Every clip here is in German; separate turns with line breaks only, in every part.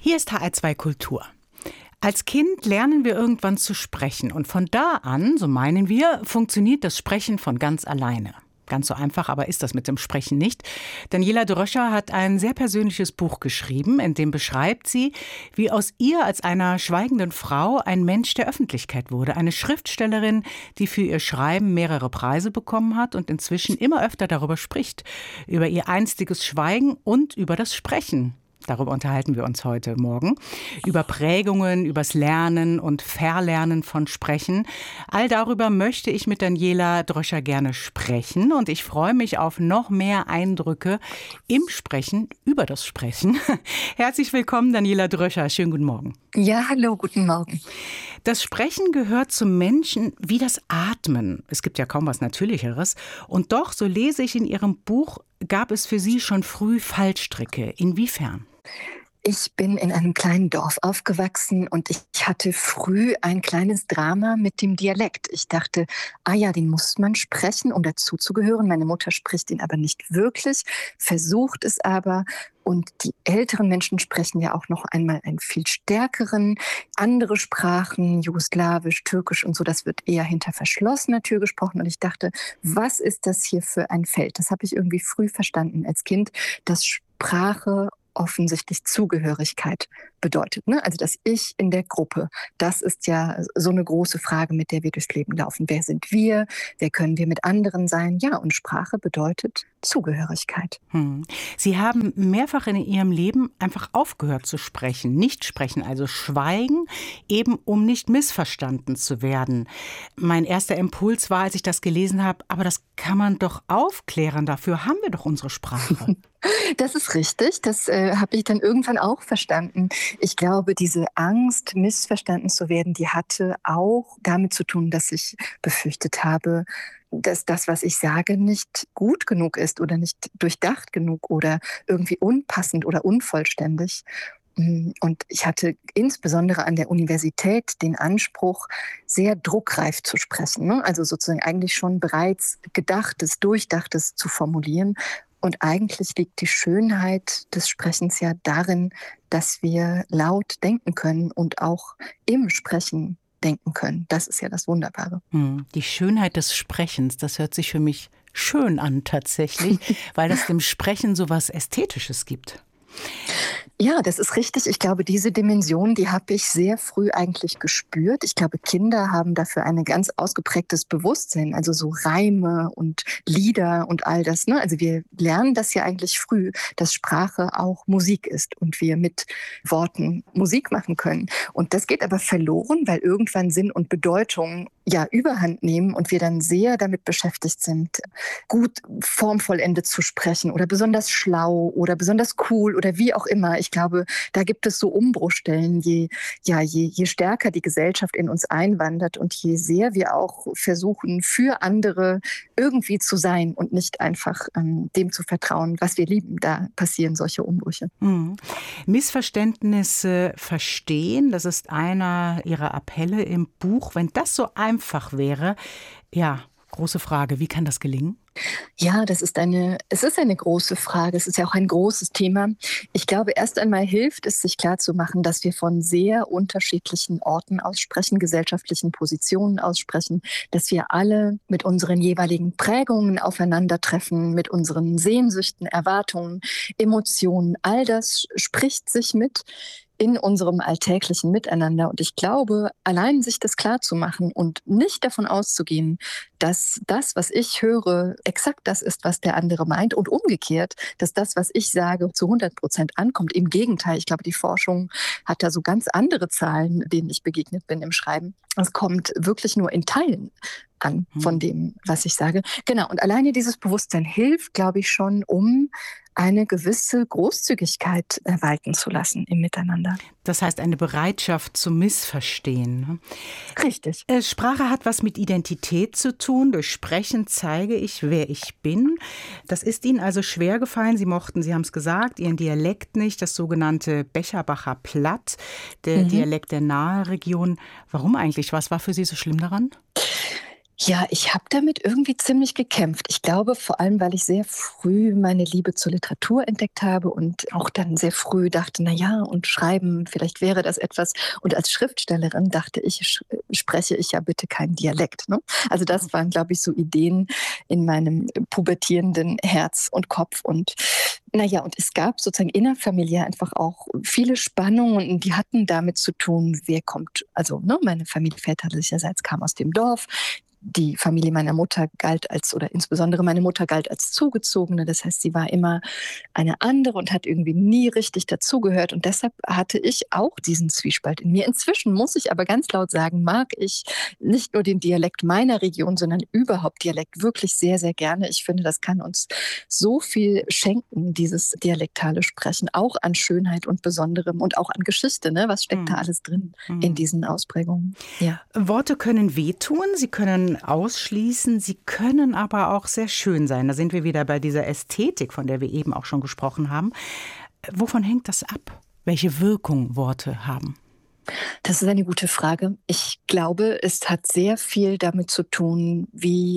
Hier ist HR2 Kultur. Als Kind lernen wir irgendwann zu sprechen und von da an, so meinen wir, funktioniert das Sprechen von ganz alleine. Ganz so einfach aber ist das mit dem Sprechen nicht. Daniela Dröscher hat ein sehr persönliches Buch geschrieben, in dem beschreibt sie, wie aus ihr als einer schweigenden Frau ein Mensch der Öffentlichkeit wurde. Eine Schriftstellerin, die für ihr Schreiben mehrere Preise bekommen hat und inzwischen immer öfter darüber spricht. Über ihr einstiges Schweigen und über das Sprechen. Darüber unterhalten wir uns heute Morgen. Über Prägungen, übers Lernen und Verlernen von Sprechen. All darüber möchte ich mit Daniela Dröscher gerne sprechen. Und ich freue mich auf noch mehr Eindrücke im Sprechen, über das Sprechen. Herzlich willkommen, Daniela Dröscher. Schönen guten Morgen.
Ja, hallo, guten Morgen.
Das Sprechen gehört zum Menschen wie das Atmen. Es gibt ja kaum was Natürlicheres. Und doch, so lese ich in Ihrem Buch, gab es für Sie schon früh Fallstricke. Inwiefern?
Ich bin in einem kleinen Dorf aufgewachsen und ich hatte früh ein kleines Drama mit dem Dialekt. Ich dachte, den muss man sprechen, um dazuzugehören. Meine Mutter spricht ihn aber nicht wirklich, versucht es aber. Und die älteren Menschen sprechen ja auch noch einmal einen viel stärkeren, andere Sprachen, Jugoslawisch, Türkisch und so, das wird eher hinter verschlossener Tür gesprochen. Und ich dachte, was ist das hier für ein Feld? Das habe ich irgendwie früh verstanden als Kind, dass Sprache offensichtlich Zugehörigkeit bedeutet. Ne? Also das Ich in der Gruppe, das ist ja so eine große Frage, mit der wir durchs Leben laufen. Wer sind wir? Wer können wir mit anderen sein? Ja, und Sprache bedeutet Zugehörigkeit.
Sie haben mehrfach in Ihrem Leben einfach aufgehört zu sprechen, nicht sprechen, also schweigen, eben um nicht missverstanden zu werden. Mein erster Impuls war, als ich das gelesen habe, aber das kann man doch aufklären, dafür haben wir doch unsere Sprache.
Das ist richtig, das habe ich dann irgendwann auch verstanden. Ich glaube, diese Angst, missverstanden zu werden, die hatte auch damit zu tun, dass ich befürchtet habe, dass das, was ich sage, nicht gut genug ist oder nicht durchdacht genug oder irgendwie unpassend oder unvollständig. Und ich hatte insbesondere an der Universität den Anspruch, sehr druckreif zu sprechen, ne? Also sozusagen eigentlich schon bereits Gedachtes, Durchdachtes zu formulieren. Und eigentlich liegt die Schönheit des Sprechens ja darin, dass wir laut denken können und auch im Sprechen denken können. Das ist ja das Wunderbare.
Die Schönheit des Sprechens, das hört sich für mich schön an tatsächlich, weil das dem Sprechen so was Ästhetisches gibt.
Ja, das ist richtig. Ich glaube, diese Dimension, die habe ich sehr früh eigentlich gespürt. Ich glaube, Kinder haben dafür ein ganz ausgeprägtes Bewusstsein, also so Reime und Lieder und all das. Ne? Also wir lernen das ja eigentlich früh, dass Sprache auch Musik ist und wir mit Worten Musik machen können. Und das geht aber verloren, weil irgendwann Sinn und Bedeutung ja überhand nehmen und wir dann sehr damit beschäftigt sind, gut formvollendet zu sprechen oder besonders schlau oder besonders cool oder wie auch immer. Ich glaube, da gibt es so Umbruchstellen, je stärker die Gesellschaft in uns einwandert und je sehr wir auch versuchen, für andere irgendwie zu sein und nicht einfach dem zu vertrauen, was wir lieben. Da passieren solche Umbrüche.
Missverständnisse verstehen, das ist einer Ihrer Appelle im Buch. Wenn das so einfach wäre, ja, große Frage, wie kann das gelingen?
Ja, es ist eine große Frage. Es ist ja auch ein großes Thema. Ich glaube, erst einmal hilft es, sich klarzumachen, dass wir von sehr unterschiedlichen Orten aussprechen, gesellschaftlichen Positionen aussprechen, dass wir alle mit unseren jeweiligen Prägungen aufeinandertreffen, mit unseren Sehnsüchten, Erwartungen, Emotionen. All das spricht sich mit in unserem alltäglichen Miteinander. Und ich glaube, allein sich das klarzumachen und nicht davon auszugehen, dass das, was ich höre, exakt das ist, was der andere meint und umgekehrt, dass das, was ich sage, zu 100% ankommt. Im Gegenteil, ich glaube, die Forschung hat da so ganz andere Zahlen, denen ich begegnet bin im Schreiben. Es kommt wirklich nur in Teilen an von dem, was ich sage. Genau, und alleine dieses Bewusstsein hilft, glaube ich, schon, um eine gewisse Großzügigkeit walten zu lassen im Miteinander.
Das heißt, eine Bereitschaft zum Missverstehen.
Richtig.
Sprache hat was mit Identität zu tun. Durch Sprechen zeige ich, wer ich bin. Das ist Ihnen also schwer gefallen. Sie mochten, Sie haben es gesagt, Ihren Dialekt nicht, das sogenannte Becherbacher Platt, der Dialekt der Nahe Region. Warum eigentlich? Was war für Sie so schlimm daran?
Ja, ich habe damit irgendwie ziemlich gekämpft. Ich glaube, vor allem, weil ich sehr früh meine Liebe zur Literatur entdeckt habe und auch dann sehr früh dachte, na ja, und Schreiben, vielleicht wäre das etwas. Und als Schriftstellerin dachte ich, spreche ich ja bitte keinen Dialekt, ne? Also das waren, glaube ich, so Ideen in meinem pubertierenden Herz und Kopf. Und naja, und es gab sozusagen innerfamiliär einfach auch viele Spannungen und die hatten damit zu tun, wer kommt, also ne, meine Familie väterlicherseits kam aus dem Dorf. Die Familie meiner Mutter galt als, oder insbesondere meine Mutter galt als Zugezogene. Das heißt, sie war immer eine andere und hat irgendwie nie richtig dazugehört. Und deshalb hatte ich auch diesen Zwiespalt in mir. Inzwischen muss ich aber ganz laut sagen, mag ich nicht nur den Dialekt meiner Region, sondern überhaupt Dialekt wirklich sehr, sehr gerne. Ich finde, das kann uns so viel schenken, dieses dialektale Sprechen, auch an Schönheit und Besonderem und auch an Geschichte. Ne? Was steckt da alles drin in diesen Ausprägungen? Ja.
Worte können wehtun, sie können ausschließen, sie können aber auch sehr schön sein. Da sind wir wieder bei dieser Ästhetik, von der wir eben auch schon gesprochen haben. Wovon hängt das ab? Welche Wirkung Worte haben?
Das ist eine gute Frage. Ich glaube, es hat sehr viel damit zu tun,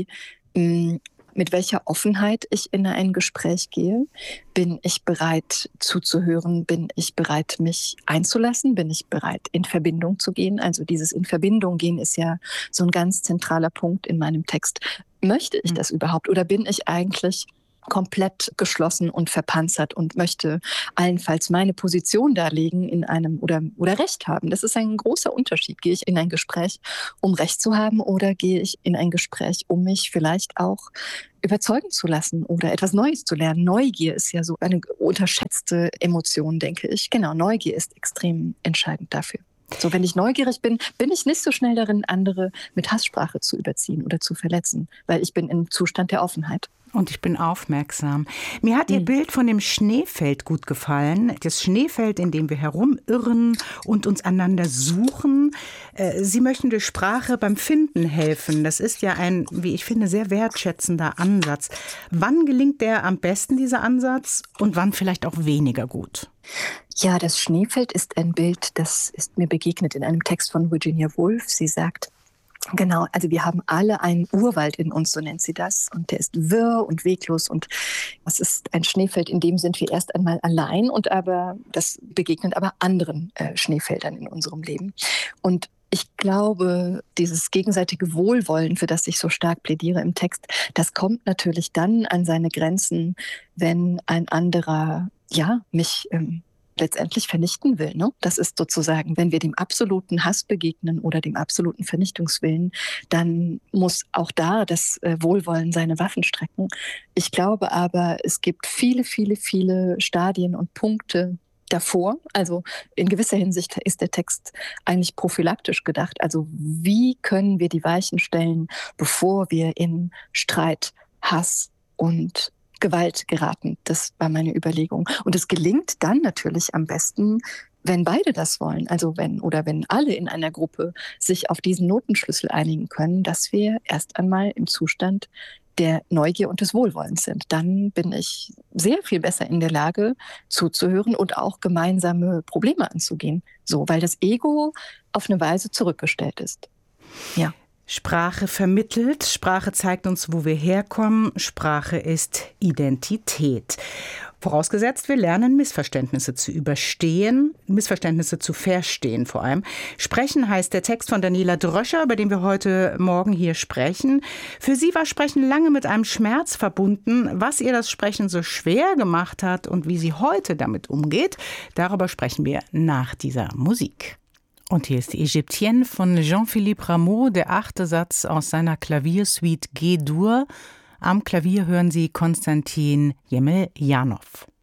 mit welcher Offenheit ich in ein Gespräch gehe. Bin ich bereit zuzuhören? Bin ich bereit, mich einzulassen? Bin ich bereit, in Verbindung zu gehen? Also dieses in Verbindung gehen ist ja so ein ganz zentraler Punkt in meinem Text. Möchte ich das überhaupt oder bin ich eigentlich komplett geschlossen und verpanzert und möchte allenfalls meine Position darlegen in einem oder Recht haben? Das ist ein großer Unterschied. Gehe ich in ein Gespräch, um Recht zu haben, oder gehe ich in ein Gespräch, um mich vielleicht auch überzeugen zu lassen oder etwas Neues zu lernen? Neugier ist ja so eine unterschätzte Emotion, denke ich. Genau, Neugier ist extrem entscheidend dafür. So, wenn ich neugierig bin, bin ich nicht so schnell darin, andere mit Hasssprache zu überziehen oder zu verletzen, weil ich bin im Zustand der Offenheit.
Und ich bin aufmerksam. Mir hat Ihr Bild von dem Schneefeld gut gefallen. Das Schneefeld, in dem wir herumirren und uns einander suchen. Sie möchten durch Sprache beim Finden helfen. Das ist ja ein, wie ich finde, sehr wertschätzender Ansatz. Wann gelingt der am besten, dieser Ansatz, und wann vielleicht auch weniger gut?
Ja, das Schneefeld ist ein Bild, das ist mir begegnet in einem Text von Virginia Woolf. Sie sagt, genau, also wir haben alle einen Urwald in uns, so nennt sie das. Und der ist wirr und weglos. Und das ist ein Schneefeld, in dem sind wir erst einmal allein. Und aber das begegnet aber anderen Schneefeldern in unserem Leben. Und ich glaube, dieses gegenseitige Wohlwollen, für das ich so stark plädiere im Text, das kommt natürlich dann an seine Grenzen, wenn ein anderer, ja, mich letztendlich vernichten will. Ne? Das ist sozusagen, wenn wir dem absoluten Hass begegnen oder dem absoluten Vernichtungswillen, dann muss auch da das Wohlwollen seine Waffen strecken. Ich glaube aber, es gibt viele, viele, viele Stadien und Punkte davor. Also in gewisser Hinsicht ist der Text eigentlich prophylaktisch gedacht. Also wie können wir die Weichen stellen, bevor wir in Streit, Hass und Gewalt geraten. Das war meine Überlegung. Und es gelingt dann natürlich am besten, wenn beide das wollen. Also wenn alle in einer Gruppe sich auf diesen Notenschlüssel einigen können, dass wir erst einmal im Zustand der Neugier und des Wohlwollens sind. Dann bin ich sehr viel besser in der Lage, zuzuhören und auch gemeinsame Probleme anzugehen. So, weil das Ego auf eine Weise zurückgestellt ist. Ja.
Sprache vermittelt, Sprache zeigt uns, wo wir herkommen, Sprache ist Identität. Vorausgesetzt, wir lernen, Missverständnisse zu überstehen, Missverständnisse zu verstehen vor allem. Sprechen heißt der Text von Daniela Dröscher, über den wir heute Morgen hier sprechen. Für sie war Sprechen lange mit einem Schmerz verbunden. Was ihr das Sprechen so schwer gemacht hat und wie sie heute damit umgeht, darüber sprechen wir nach dieser Musik. Und hier ist die Égyptienne von Jean-Philippe Rameau, der 8. Satz aus seiner Klaviersuite G-Dur. Am Klavier hören Sie Konstantin Jemeljanov.